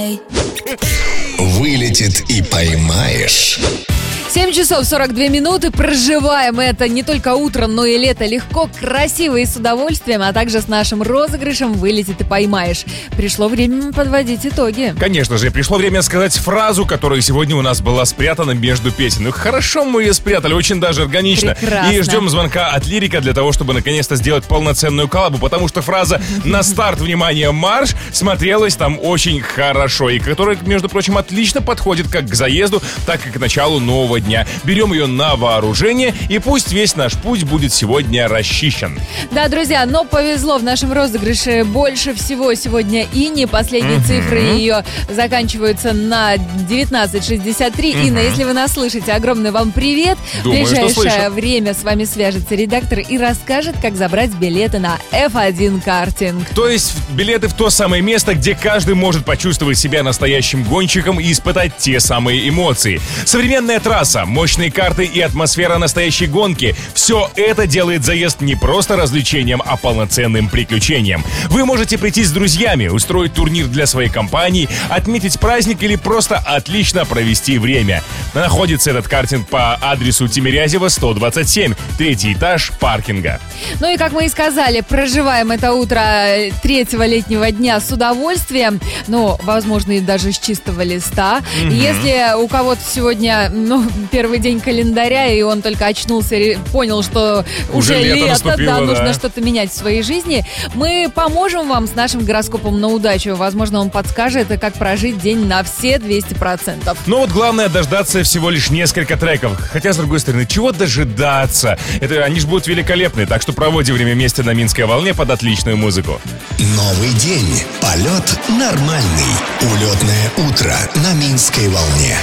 Вылетит и поймаешь. 7 часов 42 минуты. Проживаем это не только утром, но и лето легко, красиво и с удовольствием, а также с нашим розыгрышем «Вылетит и поймаешь». Пришло время подводить итоги. Конечно же, пришло время сказать фразу, которая сегодня у нас была спрятана между песен. Ну, хорошо мы ее спрятали, очень даже органично. Прекрасно. И ждем звонка от Лирика для того, чтобы наконец-то сделать полноценную коллабу, потому что фраза «На старт, внимание, марш» смотрелась там очень хорошо, и которая, между прочим, отлично подходит как к заезду, так и к началу нового дня. Берем ее на вооружение, и пусть весь наш путь будет сегодня расчищен. Да, друзья, но повезло в нашем розыгрыше больше всего сегодня Инне. Последние цифры ее заканчиваются на 1963. Инна, если вы нас слышите, огромный вам привет. Думаю, в ближайшее время с вами свяжется редактор и расскажет, как забрать билеты на F1 картинг. То есть билеты в то самое место, где каждый может почувствовать себя настоящим гонщиком и испытать те самые эмоции. Современная трасса, мощные карты и атмосфера настоящей гонки – все это делает заезд не просто развлечением, а полноценным приключением. Вы можете прийти с друзьями, устроить турнир для своей компании, отметить праздник или просто отлично провести время. Находится этот картинг по адресу Тимирязева, 127, третий этаж паркинга. Ну и, как мы и сказали, проживаем это утро третьего летнего дня с удовольствием, но, возможно, и даже с чистого листа. Если у кого-то сегодня, первый день календаря, и он только очнулся и понял, что уже лето, нужно что-то менять в своей жизни, мы поможем вам с нашим гороскопом на удачу. Возможно, он подскажет, как прожить день на все 200%. Но вот главное дождаться всего лишь несколько треков. Хотя, с другой стороны, чего дожидаться? Они же будут великолепны, так что проводим время вместе на Минской волне под отличную музыку. Новый день. Полет нормальный. Улетное утро на Минской волне.